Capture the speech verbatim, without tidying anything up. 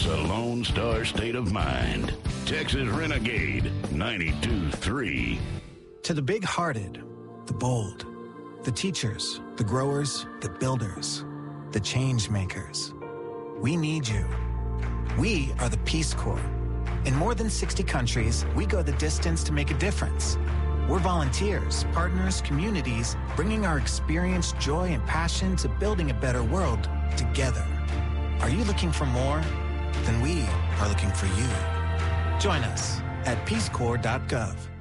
It's a Lone Star state of mind. Texas Renegade ninety-two three. To the big-hearted, the bold, the teachers, the growers, the builders, the change makers. We need you. We are the Peace Corps. In more than sixty countries, we go the distance to make a difference. We're volunteers, partners, communities, bringing our experience, joy, and passion to building a better world together. Are you looking for more? Then we are looking for you. Join us at peace corps dot gov.